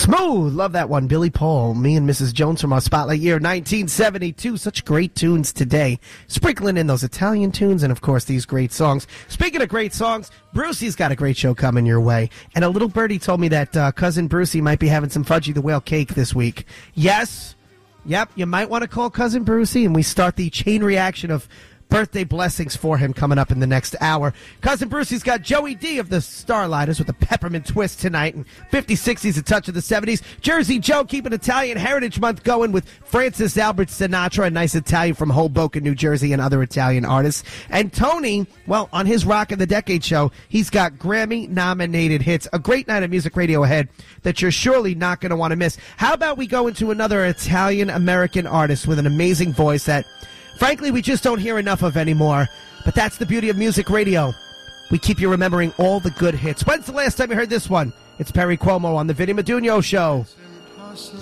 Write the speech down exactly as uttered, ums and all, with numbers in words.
Smooth. Love that one. Billy Paul. Me and Missus Jones from our Spotlight year nineteen seventy-two. Such great tunes today. Sprinkling in those Italian tunes and, of course, these great songs. Speaking of great songs, Brucey's got a great show coming your way. And a little birdie told me that uh, Cousin Brucey might be having some Fudgy the Whale cake this week. Yes. Yep. You might want to call Cousin Brucey, and we start the chain reaction of birthday blessings for him coming up in the next hour. Cousin Brucey's got Joey D of the Starlighters with a peppermint twist tonight, and fifties, sixties, a touch of the seventies. Jersey Joe keeping Italian Heritage Month going with Francis Albert Sinatra, a nice Italian from Hoboken, New Jersey, and other Italian artists. And Tony, well, on his Rock of the Decade show, he's got Grammy-nominated hits. A great night of music radio ahead that you're surely not going to want to miss. How about we go into another Italian-American artist with an amazing voice that, frankly, we just don't hear enough of anymore. But that's the beauty of music radio. We keep you remembering all the good hits. When's the last time you heard this one? It's Perry Cuomo on the Vinny Madugno Show.